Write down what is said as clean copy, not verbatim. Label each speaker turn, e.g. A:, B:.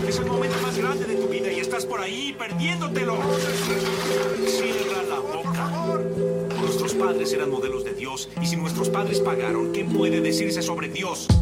A: Es el momento más grande de tu vida y estás por ahí perdiéndotelo. Cierra la boca. Nuestros padres eran modelos de Dios y si nuestros padres pagaron, ¿qué puede decirse sobre Dios?